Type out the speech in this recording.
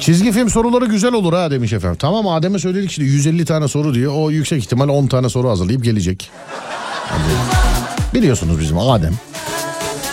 Çizgi film soruları güzel olur ha demiş efendim. Tamam, Adem'e söyledik işte 150 tane soru diye. O yüksek ihtimal 10 tane soru hazırlayıp gelecek. Hadi. Biliyorsunuz bizim Adem.